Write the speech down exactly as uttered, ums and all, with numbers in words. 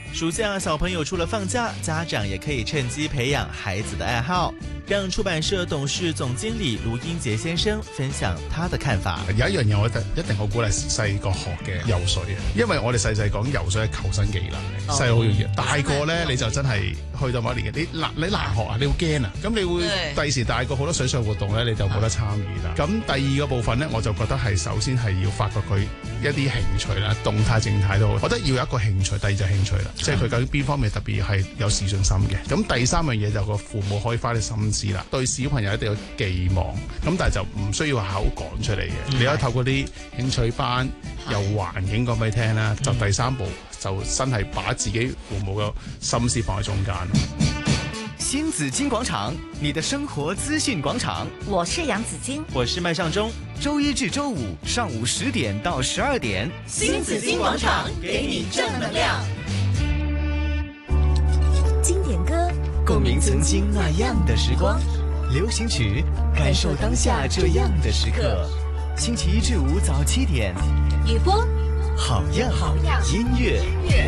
暑假小朋友除了放假，家長也可以趁機培養孩子的愛好。讓出版社董事總經理盧英傑先生分享他的看法。 有一樣嘢我覺得一定好鼓勵細個學嘅游水啊，因為我哋細細講游水係求生技能嚟，細好容易，大個咧你就真係去到某一年嘅，你難你難學啊，你會驚啊，咁你會第時大個好多水上活動咧，你就冇得參與啦。咁第二個部分咧，我就覺得係首先係要發掘佢一啲興趣啦，動態靜態都好，我覺得要有一個興趣，第二就興趣啦，即係佢究竟邊方面特別係有自信心嘅。咁第三樣嘢就個父母可以花啲心思啦，對小朋友一定有寄望，咁但係就唔需要口講出嚟嘅，嗯、你可以透過啲興趣班，由環境講俾你聽啦。就第三步就真係把自己父母嘅心思放喺中間。 新紫荊廣場，你的生活資訊廣場。 我是楊子矜， 我是麥尚中。周一至周五上午十點到十二點， 新紫荊廣場給你正能量。經典歌， 共鳴曾經那樣的時光；流行曲，感受當下這樣的時刻。星期一至五早七點， 雨波， 好樣好樣音樂。